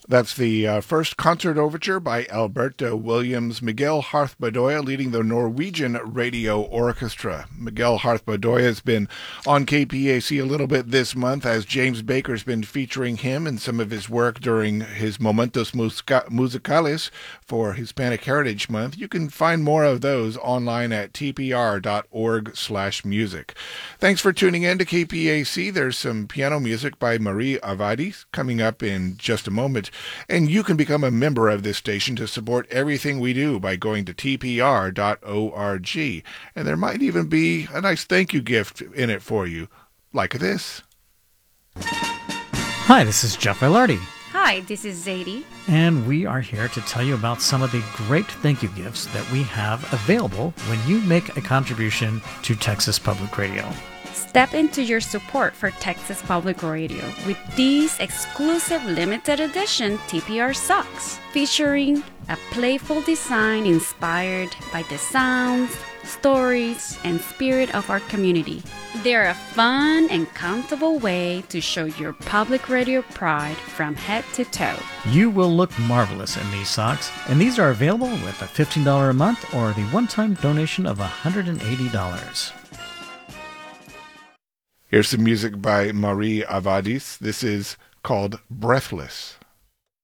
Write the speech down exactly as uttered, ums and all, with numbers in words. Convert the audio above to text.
That's the uh, first concert overture by Alberto Williams. Miguel Harth-Bedoya leading the Norwegian Radio Orchestra. Miguel Harth-Bedoya has been on K P A C a little bit this month as James Baker's been featuring him in some of his work during his Momentos Musica- Musicales for Hispanic Heritage Month. You can find more of those online at t p r dot org slash music. Thanks for tuning in to K P A C. There's some piano music by Marie Avadis coming up in just a moment. And you can become a member of this station to support everything we do by going to t p r dot org. And there might even be a nice thank you gift in it for you, like this. Hi, this is Jeff Ilardi. Hi, this is Zadie. And we are here to tell you about some of the great thank you gifts that we have available when you make a contribution to Texas Public Radio. Step into your support for Texas Public Radio with these exclusive limited edition T P R socks, featuring a playful design inspired by the sounds, stories, and spirit of our community. They're a fun and comfortable way to show your public radio pride from head to toe. You will look marvelous in these socks, and these are available with a fifteen dollars a month or the one-time donation of one hundred eighty dollars. Here's some music by Marie Avadis. This is called Breathless.